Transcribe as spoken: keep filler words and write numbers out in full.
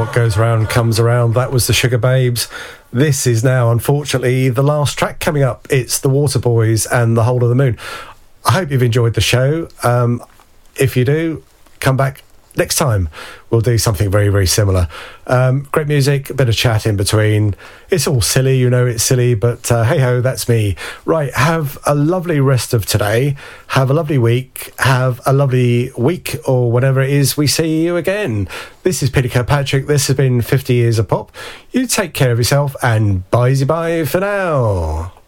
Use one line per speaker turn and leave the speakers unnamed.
What goes around comes around. That was the Sugar Babes. This is now, unfortunately, the last track coming up. It's the Waterboys and The Whole of the Moon. I hope you've enjoyed the show. Um, if you do, come back next time. We'll do something very, very similar. Um, great music, a bit of chat in between. It's all silly, you know it's silly, but uh, hey-ho, that's me. Right, have a lovely rest of today. Have a lovely week. Have a lovely week, or whatever it is we see you again. This is Peter Kirkpatrick. This has been fifty Years of Pop. You take care of yourself, and bye-bye for now.